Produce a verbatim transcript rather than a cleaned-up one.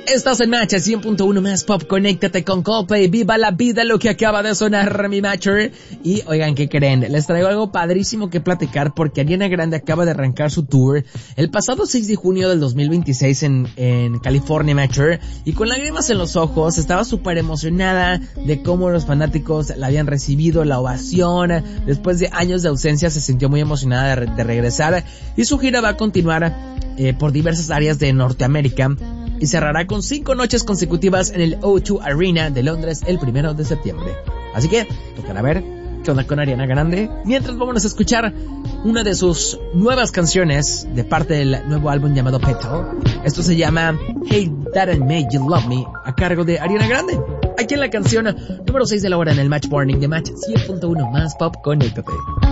Estás en Match cien punto uno más pop, conéctate con Coldplay, viva la vida, lo que acaba de sonar mi Matcher. Y oigan, ¿qué creen? Les traigo algo padrísimo que platicar porque Ariana Grande acaba de arrancar su tour el pasado seis de junio del dos mil veintiséis en, en California, Matcher, y con lágrimas en los ojos estaba súper emocionada de cómo los fanáticos la habían recibido, la ovación. Después de años de ausencia se sintió muy emocionada de, de regresar y su gira va a continuar eh, por diversas áreas de Norteamérica y cerrará con cinco noches consecutivas en el O dos Arena de Londres el primero de septiembre. Así que, tocará ver qué onda con Ariana Grande. Mientras vamos a escuchar una de sus nuevas canciones de parte del nuevo álbum llamado Petal. Esto se llama Hey That I Made You Love Me, a cargo de Ariana Grande. Aquí en la canción número seis de la hora en el Match Morning de Match cien punto uno más pop, conéctate.